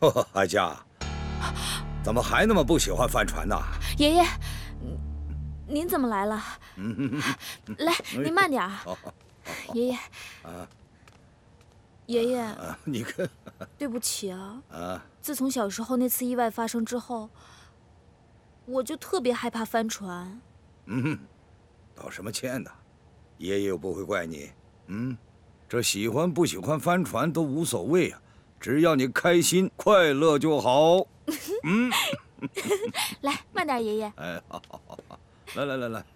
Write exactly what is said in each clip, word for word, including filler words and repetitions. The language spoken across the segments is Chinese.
哀家，怎么还那么不喜欢帆船呢？ 爷爷，您怎么来了？来，您慢点儿。爷爷，爷爷， 你看， 对不起啊。 啊， 自从小时候那次意外发生之后，我就特别害怕帆船。 嗯，道什么歉呢？爷爷又不会怪你。嗯，这喜欢不喜欢帆船都无所谓啊，只要你开心快乐就好。嗯， 来，慢点，爷爷。 哎，好好好好，来来来来。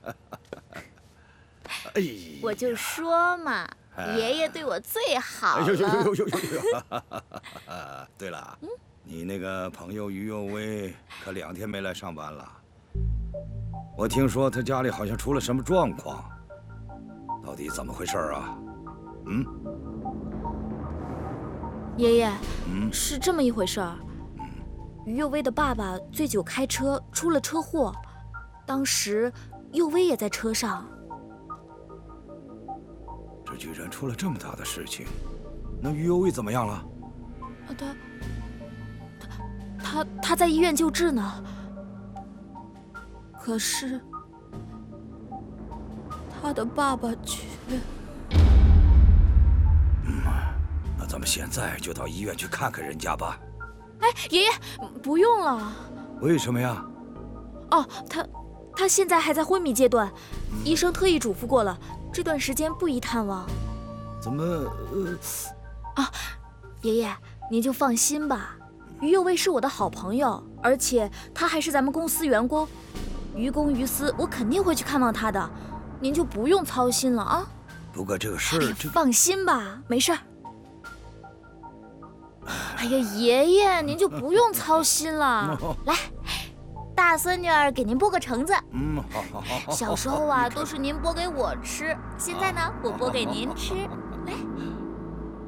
哎呀， 我就说嘛，爷爷对我最好了。 哎呦呦呦呦呦呦！对了，嗯，你那个朋友于有为可两天没来上班了。我听说他家里好像出了什么状况，到底怎么回事啊？嗯， 爷爷， 嗯， 是这么一回事儿。于幼薇的爸爸醉酒开车出了车祸，当时幼薇也在车上。 这居然出了这么大的事情，那于有为怎么样了？ 啊，他，他，他他在医院救治呢。可是，他的爸爸却…… 嗯，那咱们现在就到医院去看看人家吧。 哎，爷爷，不用了。 为什么呀？ 哦，他，他现在还在昏迷阶段，嗯、医生特意嘱咐过了，这段时间不宜探望。 怎么？呃…… 啊，爷爷，您就放心吧。于幼薇是我的好朋友，而且他还是咱们公司员工。于公于私，我肯定会去看望他的，您就不用操心了啊。 不过这个事儿， 哎，放心吧，没事儿。哎呀，爷爷，您就不用操心了。来，大孙女儿给您剥个橙子。 嗯，好好好好。 小时候啊，都是您剥给我吃，现在呢，我剥给您吃。